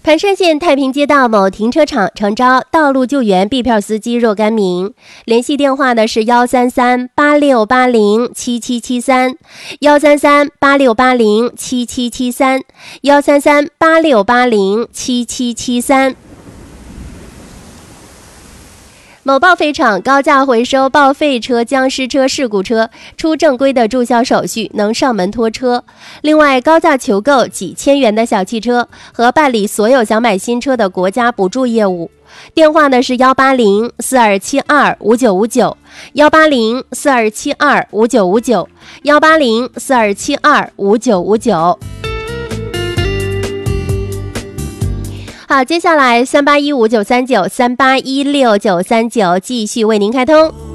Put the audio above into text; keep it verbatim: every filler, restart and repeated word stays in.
盘山县太平街道某停车场诚招道路救援 B 票司机若干名，联系电话呢是幺三三八六八零七七七三，幺三三八六八零七七七三，幺三三八六八零七七七三。某报废厂高价回收报废车、僵尸车、事故车，出正规的注销手续，能上门拖车。另外，高价求购几千元的小汽车和办理所有想买新车的国家补助业务。电话呢是幺八零四二七二五九五九，幺八零四二七二五九五九，幺八零四二七二五九五九。好，接下来三八一五九三九三八一六九三九继续为您开通。